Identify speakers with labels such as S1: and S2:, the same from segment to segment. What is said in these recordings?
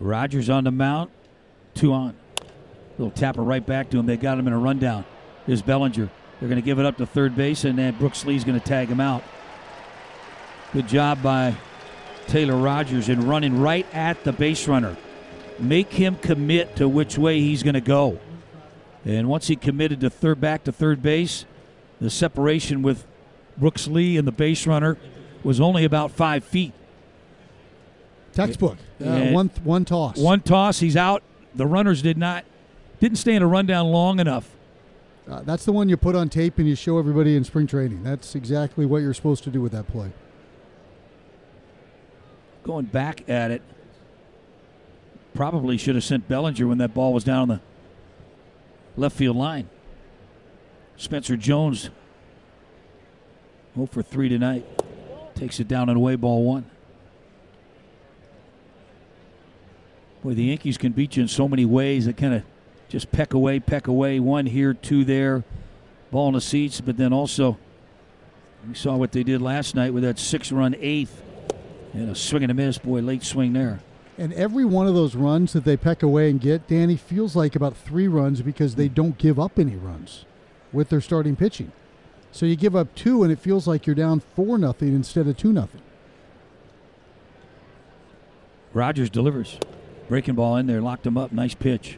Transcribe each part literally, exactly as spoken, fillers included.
S1: Rogers on the mound. Two on. Little tapper right back to him. They got him in a rundown. Here's Bellinger. They're going to give it up to third base, and then Brooks Lee's going to tag him out. Good job by Taylor Rogers in running right at the base runner. Make him commit to which way he's going to go. And once he committed to third, back to third base, the separation with Brooks Lee and the base runner was only about five feet.
S2: Textbook. Uh, one one toss.
S1: One toss. He's out. The runners did not didn't stay in a rundown long enough.
S2: Uh, that's the one you put on tape and you show everybody in spring training. That's exactly what you're supposed to do with that play.
S1: Going back at it, probably should have sent Bellinger when that ball was down the left field line. Spencer Jones, oh for three tonight. Takes it down and away, ball one. Boy, the Yankees can beat you in so many ways. They kind of just peck away, peck away. One here, two there. Ball in the seats, but then also we saw what they did last night with that six-run eighth. And a swing and a miss. Boy, late swing there.
S2: And every one of those runs that they peck away and get, Danny, feels like about three runs because they don't give up any runs with their starting pitching. So you give up two, and it feels like you're down four nothing instead of two nothing.
S1: Rogers delivers. Breaking ball in there, locked him up. Nice pitch.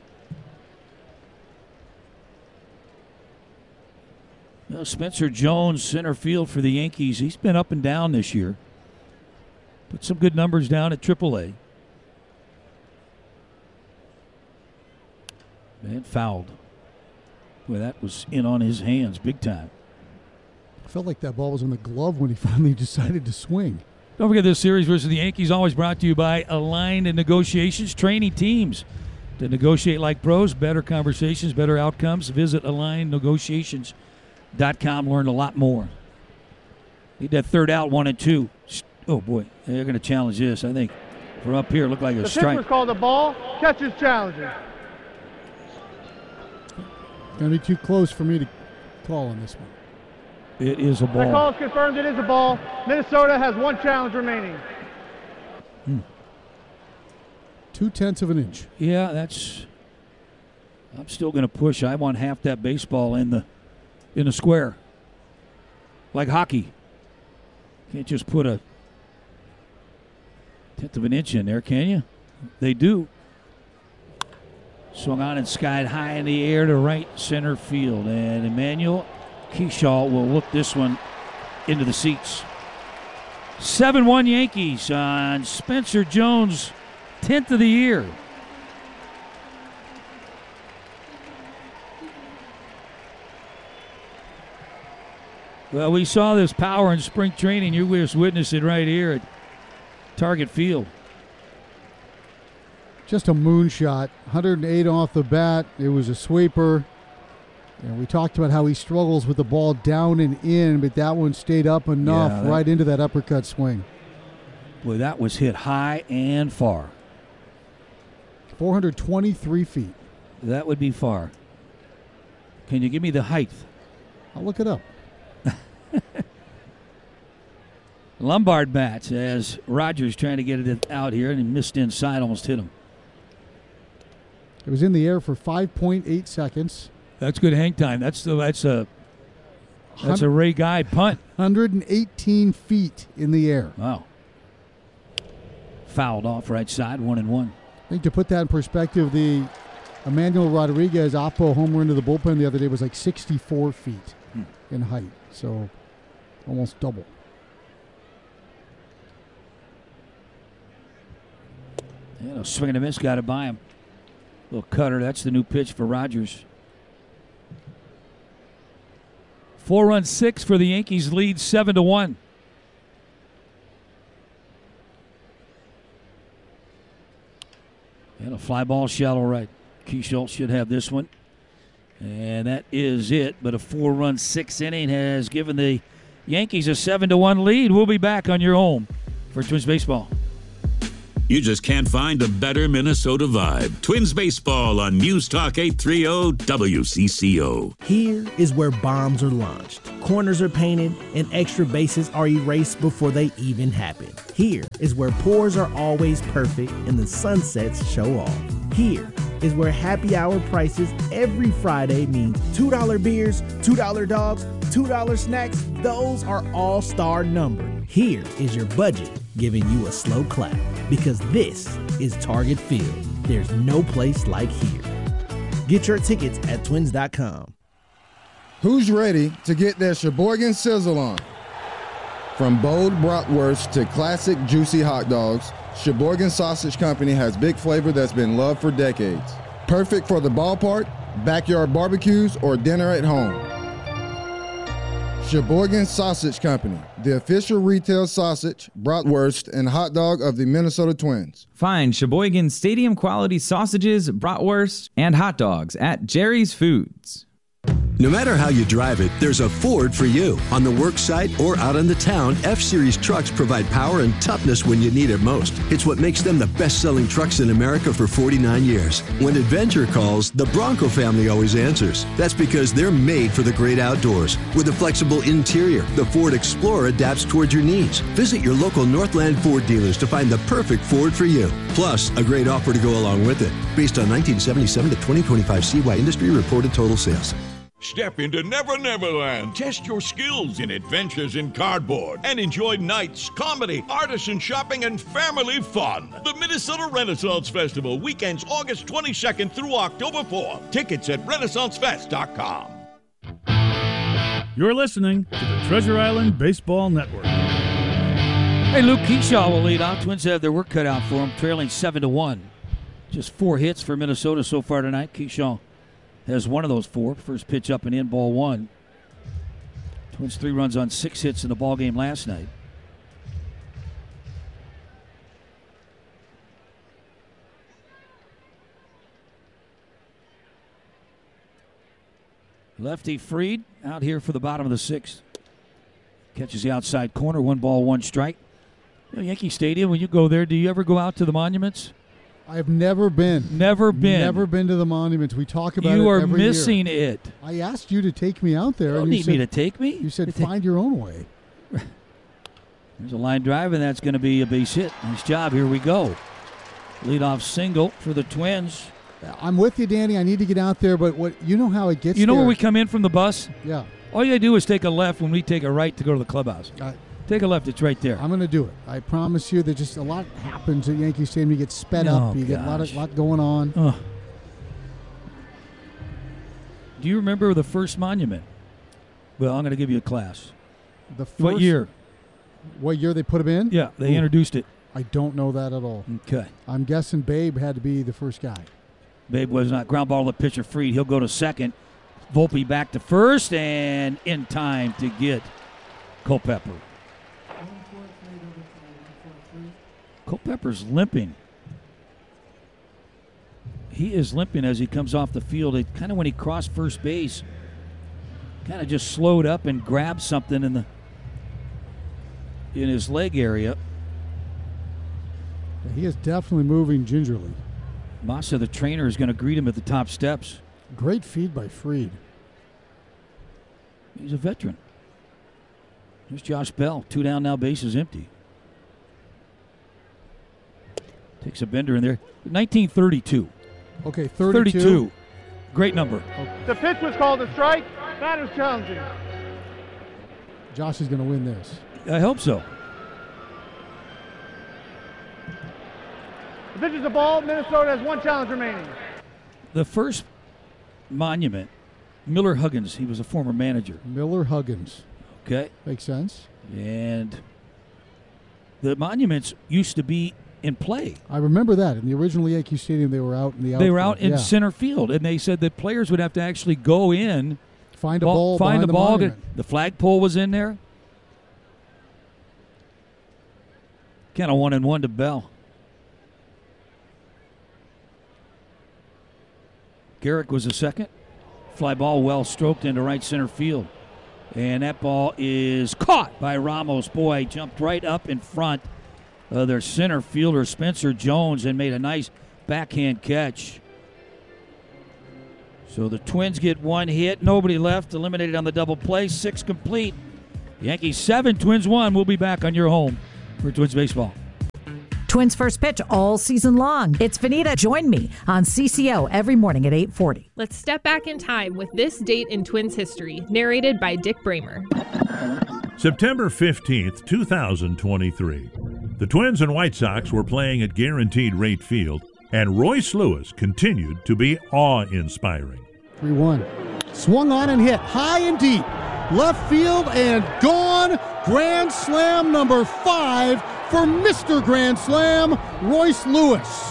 S1: Well, Spencer Jones, center field for the Yankees. He's been up and down this year. Put some good numbers down at triple A. Man, fouled. Boy, that was in on his hands big time.
S2: I felt like that ball was in the glove when he finally decided to swing.
S1: Don't forget this series versus the Yankees, always brought to you by Aligned Negotiations, training teams to negotiate like pros, better conversations, better outcomes. Visit aligned negotiations dot com, learn a lot more. Need that third out, one and two. Oh, boy, they're going to challenge this. I think from up here, it looked like a
S3: the
S1: strike.
S3: The pitch was called a ball, catches challenges.
S2: Going to be too close for me to call on this one.
S1: It is a ball.
S3: The call is confirmed. It is a ball. Minnesota has one challenge remaining.
S2: Hmm. Two-tenths of an inch.
S1: Yeah, that's... I'm still going to push. I want half that baseball in the in the square. Like hockey. Can't just put a tenth of an inch in there, can you? They do. Swung on and skied high in the air to right center field. And Emmanuel Keyshaw will look this one into the seats. seven one Yankees on Spencer Jones' tenth of the year. Well, we saw this power in spring training. You just witnessed it right here at Target Field.
S2: Just a moonshot. one hundred eight off the bat. It was a sweeper. And we talked about how he struggles with the ball down and in, but that one stayed up enough yeah, that, right into that uppercut swing.
S1: Boy, that was hit high and far.
S2: four hundred twenty-three feet.
S1: That would be far. Can you give me the height?
S2: I'll look it up.
S1: Lombard bats as Rogers trying to get it out here, and he missed inside, almost hit him.
S2: It was in the air for five point eight seconds.
S1: That's good hang time. That's the, that's a that's a Ray Guy punt.
S2: one hundred eighteen feet in the air.
S1: Wow. Fouled off right side, one and one.
S2: I think to put that in perspective, the Emmanuel Rodriguez Oppo home run to the bullpen the other day was like sixty-four feet hmm. in height. So almost double.
S1: Yeah, a swing and a miss, got it by him. Little cutter, that's the new pitch for Rogers. Four run six for the Yankees, lead seven to one. And a fly ball shallow right. Keyshaw should have this one. And that is it. But a four run six inning has given the Yankees a seven to one lead. We'll be back on your home for Twins Baseball.
S4: You just can't find a better Minnesota vibe. Twins Baseball on News Talk eight thirty W C C O.
S5: Here is where bombs are launched, corners are painted, and extra bases are erased before they even happen. Here is where pours are always perfect and the sunsets show off. Here is where happy hour prices every Friday means two dollar beers, two dollar dogs, two dollar snacks. Those are all star numbered. Here is your budget giving you a slow clap, because this is Target Field. There's no place like here. Get your tickets at twins dot com.
S6: Who's ready to get their Sheboygan Sizzle on? From bold bratwurst to classic juicy hot dogs, Sheboygan Sausage Company has big flavor that's been loved for decades. Perfect for the ballpark, backyard barbecues, or dinner at home. Sheboygan Sausage Company, the official retail sausage, bratwurst, and hot dog of the Minnesota Twins.
S7: Find Sheboygan Stadium quality sausages, bratwurst, and hot dogs at Jerry's Foods.
S8: No matter how you drive it, there's a Ford for you. On the work site or out in the town, F-Series trucks provide power and toughness when you need it most. It's what makes them the best-selling trucks in America for forty-nine years. When adventure calls, the Bronco family always answers. That's because they're made for the great outdoors. With a flexible interior, the Ford Explorer adapts towards your needs. Visit your local Northland Ford dealers to find the perfect Ford for you. Plus, a great offer to go along with it. Based on nineteen seventy-seven to twenty twenty-five C Y Industry reported total sales.
S9: Step into Never Never Land. Test your skills in adventures in cardboard and enjoy nights, comedy, artisan shopping, and family fun. The Minnesota Renaissance Festival, weekends August twenty-second through October fourth. Tickets at renaissance fest dot com.
S10: You're listening to the Treasure Island Baseball Network.
S1: Hey, Luke Keyshaw will lead off. Twins have their work cut out for them, trailing seven to one. Just four hits for Minnesota so far tonight. Keyshaw has one of those four. First pitch up and in, ball one. Twins three runs on six hits in the ball game last night. Lefty Fried out here for the bottom of the sixth. Catches the outside corner, one ball, one strike. You know, Yankee Stadium, when you go there, do you ever go out to the monuments?
S2: I've never been.
S1: Never been.
S2: Never been to the monuments. We talk about
S1: you
S2: it
S1: are
S2: every
S1: missing
S2: year.
S1: it.
S2: I asked you to take me out there.
S1: You don't
S2: and
S1: need
S2: you said,
S1: me to take me.
S2: You said
S1: To
S2: find your own way.
S1: There's a line drive, and that's going to be a base hit. Nice job. Here we go. Leadoff single for the Twins.
S2: I'm with you, Danny. I need to get out there, but what you know how it gets
S1: You know
S2: there.
S1: where we come in from the bus?
S2: Yeah.
S1: All you got to do is take a left when we take a right to go to the clubhouse.
S2: I,
S1: Take a left. It's right there.
S2: I'm going to do it. I promise you. There's just a lot happens at Yankee Stadium. You get sped
S1: Oh,
S2: up. You get a lot of
S1: gosh.
S2: lot going on.
S1: Ugh. Do you remember the first monument? Well, I'm going to give you a class.
S2: The first,
S1: What year?
S2: What year they put him in?
S1: Yeah, they
S2: Ooh.
S1: introduced it.
S2: I don't know that at all.
S1: Okay.
S2: I'm guessing Babe had to be the first guy.
S1: Babe was not. Ground ball to pitcher Fried. He'll go to second. Volpe back to first and in time to get Culpepper. Culpepper's limping. He is limping as he comes off the field. It kind of when he crossed first base, kind of just slowed up and grabbed something in the in his leg area.
S2: He is definitely moving gingerly.
S1: Massa, the trainer, is going to greet him at the top steps.
S2: Great feed by Fried.
S1: He's a veteran. Here's Josh Bell. Two down now, bases empty. Takes a bender in there. nineteen thirty-two.
S2: Okay, thirty-two.
S1: thirty-two. Great number.
S3: The pitch was called a strike. Batter's challenging.
S2: Josh is going to win this.
S1: I hope so.
S3: The pitch is a ball. Minnesota has one challenge remaining.
S1: The first monument, Miller Huggins. He was a former manager.
S2: Miller Huggins.
S1: Okay.
S2: Makes sense.
S1: And the monuments used to be in play.
S2: I remember that. In the original Yankee Stadium, they were out in the outfield.
S1: They were out in
S2: yeah.
S1: center field, and they said that players would have to actually go in,
S2: Find a ball
S1: find
S2: behind
S1: a
S2: the
S1: ball.
S2: monument.
S1: The flagpole was in there. Kind of one and one to Bell. Garrick was a second. Fly ball well stroked into right center field. And that ball is caught by Ramos. Boy, jumped right up in front of their center fielder, Spencer Jones, and made a nice backhand catch. So the Twins get one hit. Nobody left. Eliminated on the double play. Six complete. Yankees seven, Twins one. We'll be back on your home for Twins baseball.
S11: Twins first pitch all season long. It's Vanita. Join me on C C O every morning at eight forty.
S12: Let's step back in time with this date in Twins history, narrated by Dick Bramer.
S13: September fifteenth, two thousand twenty-three. The Twins and White Sox were playing at Guaranteed Rate Field, and Royce Lewis continued to be awe-inspiring.
S2: three one. Swung on and hit high and deep. Left field and gone. Grand slam number five for Mister Grand Slam, Royce Lewis.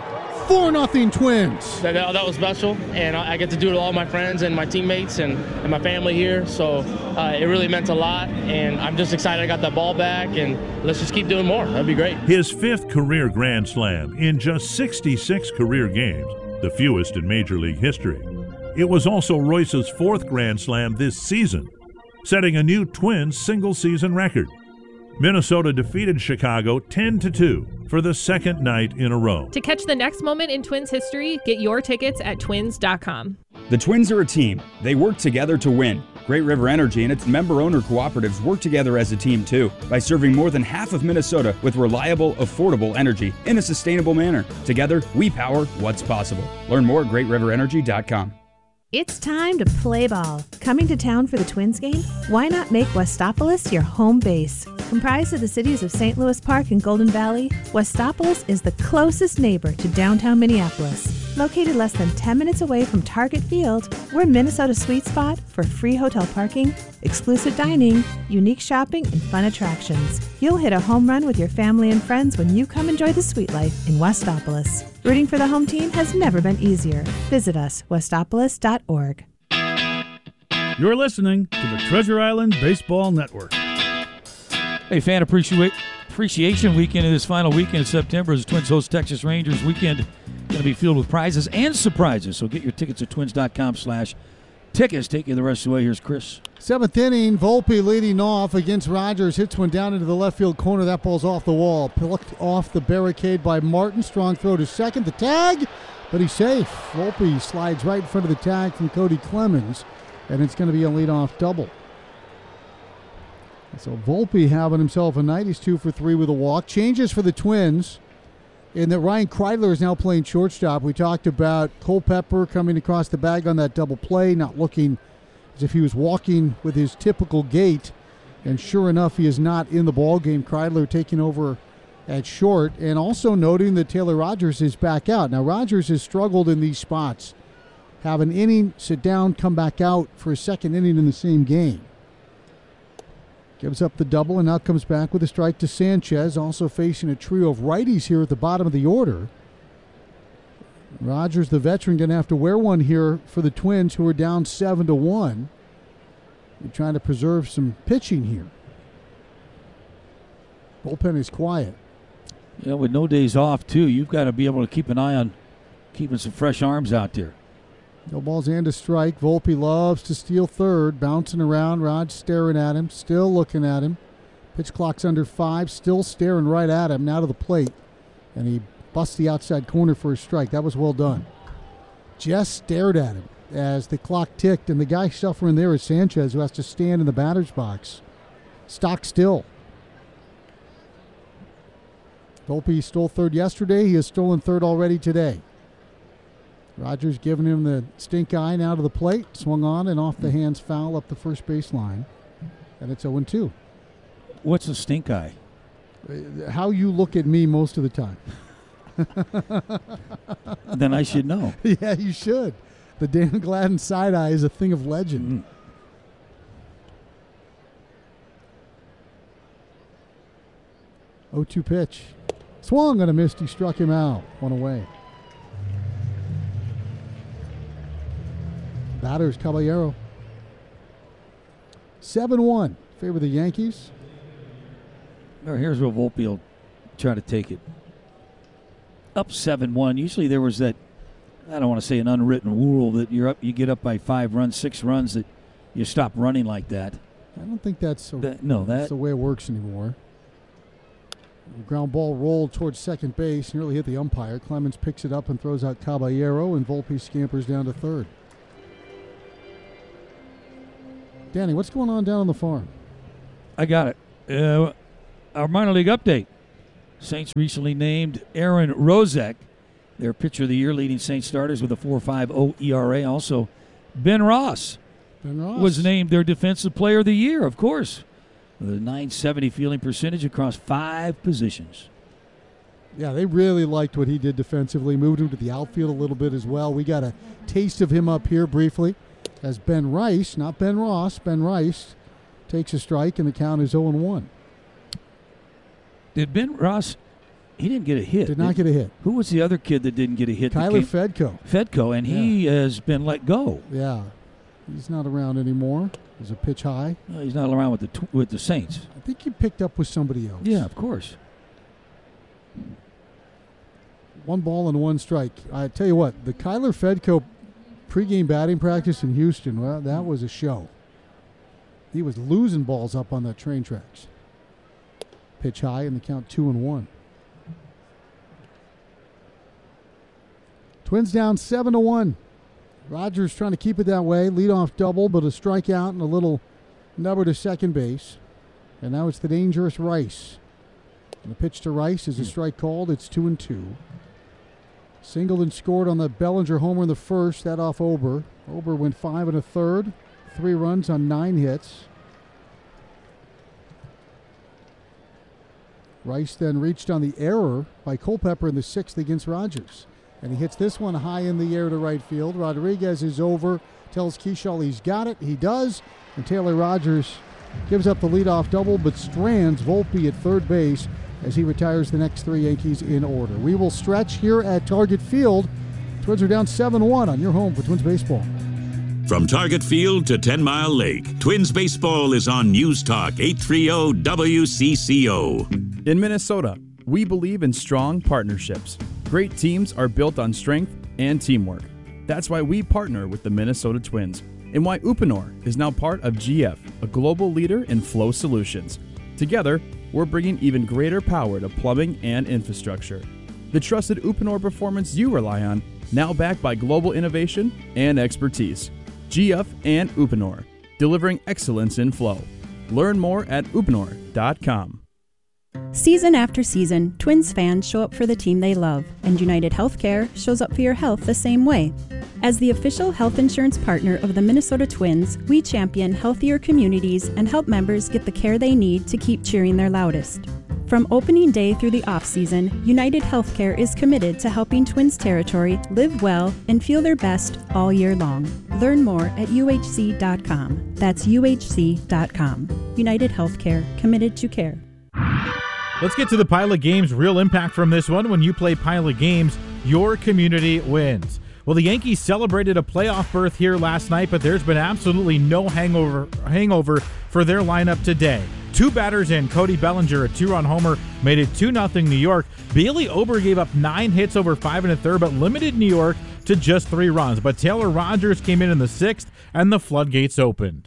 S2: four nothing Twins.
S14: That, that was special, and I get to do it with all my friends and my teammates and, and my family here, so uh, it really meant a lot, and I'm just excited I got that ball back, and let's just keep doing more. That'd be great.
S13: His fifth career Grand Slam in just sixty-six career games, the fewest in Major League history. It was also Royce's fourth Grand Slam this season, setting a new Twins single-season record. Minnesota defeated Chicago ten to two for the second night in a row.
S12: To catch the next moment in Twins history, get your tickets at twins dot com.
S15: The Twins are a team. They work together to win. Great River Energy and its member-owner cooperatives work together as a team, too, by serving more than half of Minnesota with reliable, affordable energy in a sustainable manner. Together, we power what's possible. Learn more at great river energy dot com.
S16: It's time to play ball. Coming to town for the Twins game? Why not make Westopolis your home base? Comprised of the cities of Saint Louis Park and Golden Valley, Westopolis is the closest neighbor to downtown Minneapolis. Located less than ten minutes away from Target Field, we're Minnesota's sweet spot for free hotel parking, exclusive dining, unique shopping, and fun attractions. You'll hit a home run with your family and friends when you come enjoy the sweet life in Westopolis. Rooting for the home team has never been easier. Visit us, westopolis dot org.
S10: You're listening to the Treasure Island Baseball Network.
S1: Hey, fan appreciate appreciation weekend in this final weekend of September as Twins host Texas Rangers. Weekend going to be filled with prizes and surprises. So get your tickets at twins dot com slash tickets. Take you the rest of the way. Here's Chris.
S2: Seventh inning, Volpe leading off against Rogers. Hits one down into the left field corner. That ball's off the wall. Plucked off the barricade by Martin. Strong throw to second. The tag, but he's safe. Volpe slides right in front of the tag from Cody Clemens, and it's going to be a leadoff double. So Volpe having himself a night. He's two for three with a walk. Changes for the Twins in that Ryan Kreidler is now playing shortstop. We talked about Culpepper coming across the bag on that double play, not looking as if he was walking with his typical gait. And sure enough, he is not in the ball game. Kreidler taking over at short, and also noting that Taylor Rogers is back out. Now, Rogers has struggled in these spots. Have an inning, sit down, come back out for a second inning in the same game. Gives up the double and now comes back with a strike to Sanchez, also facing a trio of righties here at the bottom of the order. Rogers, the veteran, going to have to wear one here for the Twins, who are down seven to one. They're trying to preserve some pitching here. Bullpen is quiet.
S1: Yeah, with no days off, too, you've got to be able to keep an eye on keeping some fresh arms out there.
S2: No balls and a strike. Volpe loves to steal third. Bouncing around. Rod staring at him. Still looking at him. Pitch clock's under five. Still staring right at him. Now to the plate. And he busts the outside corner for a strike. That was well done. Just stared at him as the clock ticked. And the guy suffering there is Sanchez, who has to stand in the batter's box. Stock still. Volpe stole third yesterday. He has stolen third already today. Rogers giving him the stink eye now to the plate. Swung on and off the hands foul up the first base line. And it's oh and two.
S1: What's a stink eye?
S2: How you look at me most of the time.
S1: Then I should know.
S2: Yeah, you should. The Dan Gladden side eye is a thing of legend. Mm. oh two pitch. Swung on a missed. He struck him out. One away. Batters Caballero. seven one. Favor the Yankees.
S1: Here's where Volpe will try to take it. Up seven one. Usually there was that, I don't want to say an unwritten rule that you're up, you get up by five runs, six runs, that you stop running like that.
S2: I don't think that's, so,
S1: that, no, that,
S2: that's the way it works anymore. The ground ball rolled towards second base, nearly hit the umpire. Clemens picks it up and throws out Caballero, and Volpe scampers down to third. Danny, what's going on down on the farm?
S1: I got it. Uh, our minor league update. Saints recently named Aaron Rozek their pitcher of the year, leading Saints starters with a four point five oh E R A. Also, Ben Ross,
S2: ben Ross
S1: was named their defensive player of the year, of course, with a nine seventy fielding percentage across five positions.
S2: Yeah, they really liked what he did defensively, moved him to the outfield a little bit as well. We got a taste of him up here briefly as Ben Rice, not Ben Ross, Ben Rice takes a strike and the count is oh and one.
S1: Did Ben Ross, he didn't get a hit.
S2: Did not get a hit.
S1: Who was the other kid that didn't get a hit?
S2: Tyler Fedko.
S1: Fedko, and
S2: yeah.
S1: he has been let go.
S2: Yeah, he's not around anymore. There's a pitch high.
S1: No, he's not around with the tw- with the Saints.
S2: I think he picked up with somebody else.
S1: Yeah, of course.
S2: One ball and one strike. I tell you what, the Kyler Fedko pregame batting practice in Houston, well, that was a show. He was losing balls up on that train tracks. Pitch high and the count two and one. Twins down seven to one. Rogers trying to keep it that way. Leadoff double, but a strikeout and a little number to second base. And now it's the dangerous Rice. And the pitch to Rice is a strike called. It's two and two. Singleton scored on the Bellinger homer in the first. That off Ober. Ober went five and a third. Three runs on nine hits. Rice then reached on the error by Culpepper in the sixth against Rogers. And he hits this one high in the air to right field. Rodriguez is over, tells Keyshaw he's got it. He does. And Taylor Rogers gives up the leadoff double, but strands Volpe at third base as he retires the next three Yankees in order. We will stretch here at Target Field. Twins are down seven one on your home for Twins baseball.
S4: From Target Field to Ten Mile Lake, Twins baseball is on News Talk eight thirty W C C O.
S17: In Minnesota, we believe in strong partnerships. Great teams are built on strength and teamwork. That's why we partner with the Minnesota Twins, and why Uponor is now part of G F, a global leader in flow solutions. Together, we're bringing even greater power to plumbing and infrastructure. The trusted Uponor performance you rely on, now backed by global innovation and expertise. G F and Uponor, delivering excellence in flow. Learn more at uponor dot com.
S18: Season after season, Twins fans show up for the team they love, and United Healthcare shows up for your health the same way. As the official health insurance partner of the Minnesota Twins, we champion healthier communities and help members get the care they need to keep cheering their loudest. From opening day through the off-season, United Healthcare is committed to helping Twins territory live well and feel their best all year long. Learn more at U H C dot com. That's U H C dot com. United Healthcare, committed to care.
S3: Let's get to the Pilot Games real impact from this one. When you play Pilot Games, your community wins. Well, the Yankees celebrated a playoff berth here last night, but there's been absolutely no hangover hangover for their lineup today. Two batters in. Cody Bellinger, a two-run homer, made it two nothing New York. Bailey Ober gave up nine hits over five and a third, but limited New York to just three runs. But Taylor Rogers came in in the sixth, and the floodgates opened.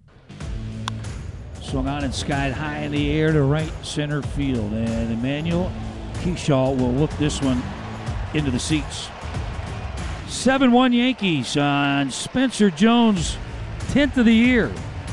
S1: Swung on and skied high in the air to right center field. And Emmanuel Keyshaw will look this one into the seats. seven one Yankees on Spencer Jones' tenth of the year.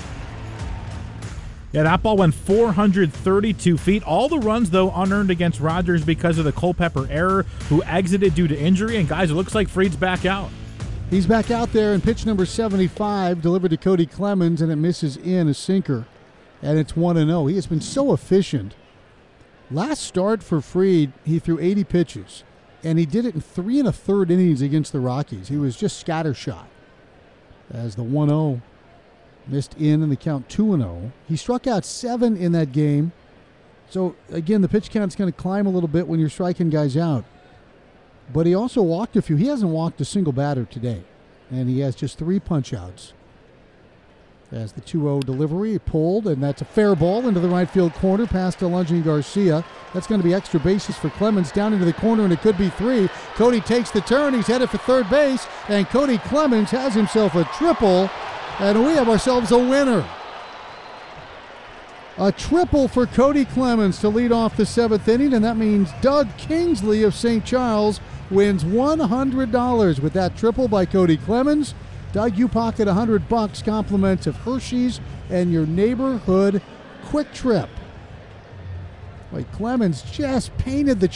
S3: Yeah, that ball went four hundred thirty-two feet. All the runs, though, unearned against Rogers because of the Culpepper error, who exited due to injury. And, guys, it looks like Fried's back out.
S2: He's back out there, and pitch number seventy-five delivered to Cody Clemens, and it misses in a sinker. And it's one and oh. He has been so efficient. Last start for Fried, he threw eighty pitches, and he did it in three and a third innings against the Rockies. He was just scattershot as the one oh missed in and the count two and oh. He struck out seven in that game. So, again, the pitch count's going to climb a little bit when you're striking guys out. But he also walked a few. He hasn't walked a single batter today, and he has just three punch-outs. As the two oh delivery pulled, and that's a fair ball into the right field corner past Alonso Garcia. That's going to be extra bases for Clemens down into the corner, and it could be three. Cody takes the turn. He's headed for third base, and Cody Clemens has himself a triple, and we have ourselves a winner. A triple for Cody Clemens to lead off the seventh inning, and that means Doug Kingsley of Saint Charles wins one hundred dollars with that triple by Cody Clemens. Doug, you pocket one hundred bucks, compliments of Hershey's and your neighborhood Quick Trip. Like Clemens just painted the